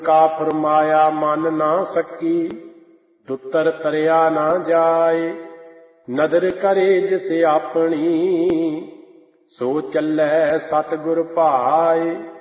ਕਾ ਫਰਮਾਇਆ ਮਨ ਨਾ ਸਕੀ, ਦੁੱਤਰ ਤਰਿਆ ਨਾ ਜਾਏ। ਨਦਰ ਕਰੇ ਜਿਸ ਆਪਣੀ, ਸੋ ਚੱਲੈ ਸਤਿਗੁਰ ਭਾਏ।